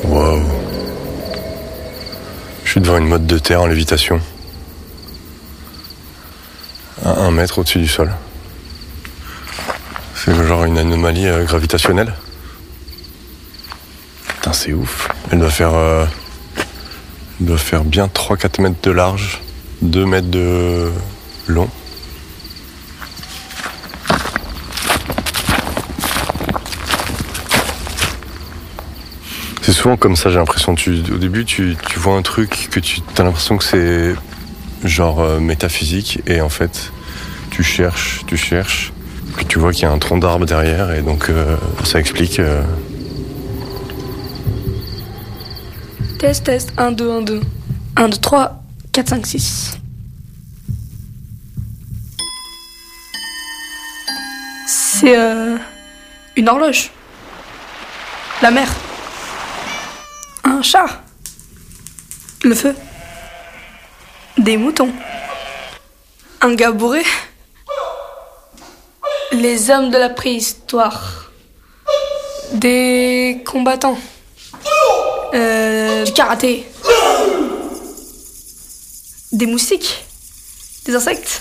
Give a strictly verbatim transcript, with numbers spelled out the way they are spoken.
Wow. Je suis devant une motte de terre en lévitation. À un mètre au-dessus du sol. C'est genre une anomalie euh, gravitationnelle. Putain, c'est ouf. Elle doit faire, euh, elle doit faire bien trois à quatre mètres de large, deux mètres de long. C'est souvent comme ça, j'ai l'impression. Tu, au début, tu, tu vois un truc que tu as l'impression que c'est genre euh, métaphysique, et en fait, tu cherches, tu cherches, puis tu vois qu'il y a un tronc d'arbre derrière, et donc euh, ça explique. Euh... Test, test, un, deux, un, deux. un, deux, trois, quatre, cinq, six. C'est euh, une horloge. La mer. Un chat. Le feu. Des moutons. Un gars bourré. Les hommes de la préhistoire. Des combattants. Euh, du karaté. Des moustiques. Des insectes.